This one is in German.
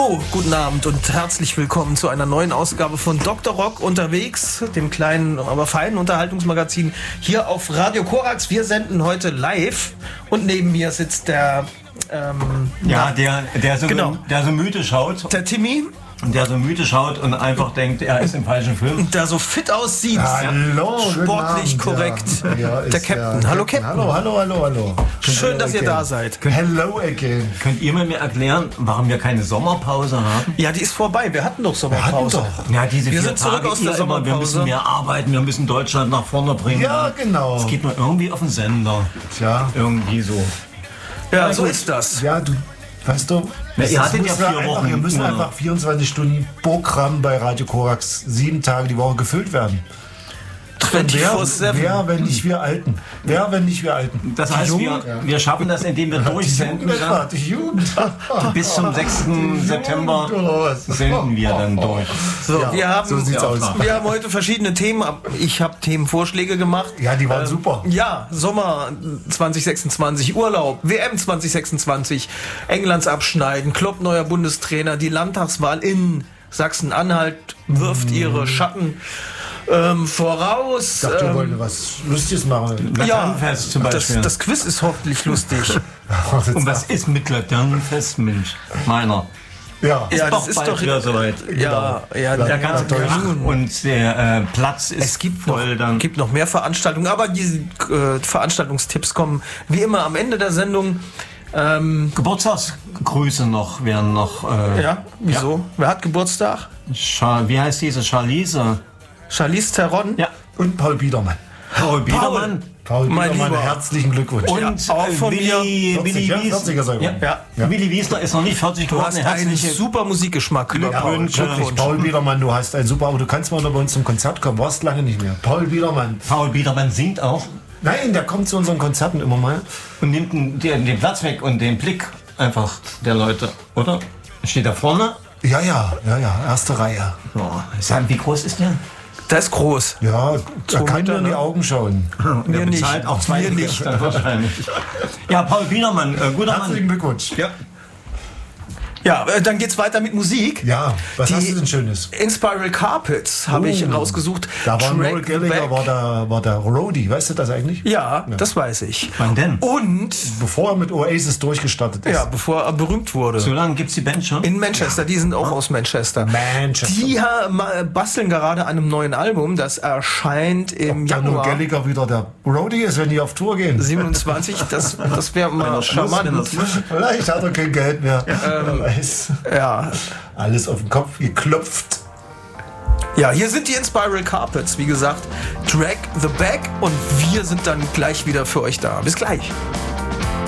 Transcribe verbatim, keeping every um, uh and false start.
Hallo, guten Abend und herzlich willkommen zu einer neuen Ausgabe von Doktor Rock unterwegs, dem kleinen, aber feinen Unterhaltungsmagazin hier auf Radio Korax. Wir senden heute live und neben mir sitzt der... Ähm, ja, der, der, so, genau. der so müde schaut. Der Timmy. Der so müde schaut und einfach denkt, er ist im falschen Film. Der so fit aussieht. Hallo, sportlich korrekt. Ja. Ja, der Captain. Der hallo Captain. Captain. Hallo, hallo, hallo, hallo. Schön, hello dass again. ihr da seid. Hello again. Könnt ihr mir erklären, warum wir keine Sommerpause haben? Ja, die ist vorbei. Wir hatten doch Sommerpause. Wir hatten doch. Ja, diese wir vier sind zurück Tage aus der immer, Sommerpause. wir müssen mehr arbeiten, wir müssen Deutschland nach vorne bringen. Ja, genau. Es geht nur irgendwie auf den Sender. Tja. Irgendwie so. Ja, so ist das. Ja, du, weißt du, Ja, ihr hattet ja müssen wir vier einfach, Wochen wir müssen Urlaub. einfach vierundzwanzig Stunden Programm bei Radio Korax sieben Tage die Woche gefüllt werden. Wer, vierundzwanzig sieben. wer, wenn nicht wir Alten? Wer, wenn nicht wir Alten? Das heißt, wir, Jugend? wir schaffen das, indem wir Die durchsenden. Jugend, etwa, die Jugend. Bis zum sechsten September oder was? senden wir dann durch. So, Ja, wir, haben, so sieht's aus. wir haben heute verschiedene Themen. Ich habe Themenvorschläge gemacht. Ja, die waren super. Ja, Sommer zwanzig sechsundzwanzig, Urlaub, W M zwanzig sechsundzwanzig, Englands Abschneiden, Klopp neuer Bundestrainer, die Landtagswahl in Sachsen-Anhalt wirft ihre Schatten ähm, voraus. Ich dachte, wir ähm, wollten was Lustiges machen. ja, Laternenfest zum das, Beispiel. das Quiz ist hoffentlich lustig. Und was ist mit Laternenfest, Mensch? Meiner. Ja. Ja, doch das ist bald doch wieder soweit. Ja, ja, Der der ganze Ja, Krach und der äh, Platz ist Es gibt voll noch, dann. gibt noch mehr Veranstaltungen, aber diese äh, Veranstaltungstipps kommen wie immer am Ende der Sendung. Ähm, Geburtstagsgrüße noch werden noch. Äh, ja, wieso? Wer hat Geburtstag? Char- wie heißt diese Charlize? Charlize Theron? Ja, Und Paul Biedermann. Paul Biedermann. Paul Mein Biedermann, Lieber. herzlichen Glückwunsch. Und Ja, auch äh, von Willi, mir. Willi vierzig, ja, Wies- vierziger sogar. Ja. Ja. Ja. Willi Wiesler ist noch nicht vierzig Du hast geworden. einen Herzliche super Musikgeschmack. Ja, Paul, Glückwünsche. wirklich, Paul Biedermann, du hast ein super, aber du kannst mal noch bei uns zum Konzert kommen. Warst lange nicht mehr. Paul Biedermann. Paul Biedermann singt auch Nein, der kommt zu unseren Konzerten immer mal. und nimmt den, den, den Platz weg und den Blick einfach der Leute, oder? Steht da vorne. Ja, ja, ja, ja, erste Reihe. Ja, sagen, wie groß ist der? Das ist groß. Ja, Zwei er kann Meter, nur in die ne? Augen schauen. Wir Der nicht. bezahlt auch zwei Wir nicht. Gäste wahrscheinlich. Ja, Paul Biedermann, äh, guter Mann. Herzlichen Glückwunsch. Ja. Ja, äh, dann geht's weiter mit Musik. Ja, was Die hast du denn Schönes? Inspiral Carpets habe ich Oh. rausgesucht. Da war Noel Track Gallagher, Back. war der, war der Roadie, weißt du das eigentlich? Ja, das weiß ich. Wann denn? Und, Bevor er mit Oasis durchgestartet ist. ja, bevor er berühmt wurde. So lange gibt es die Band schon? In Manchester, die sind auch aus Manchester. Manchester. Die ha- ma- basteln gerade an einem neuen Album, das erscheint im Der Noel Januar Gallagher wieder der Roadie ist, wenn die auf Tour gehen. siebenundzwanzig. Das, das wäre mal charmant. Vielleicht hat er kein Geld mehr. Wer weiß. Ja. Alles auf den Kopf geklopft. Ja, hier sind die Inspiral Carpets, wie gesagt. Drag the Back und wir sind dann gleich wieder für euch da. Bis gleich.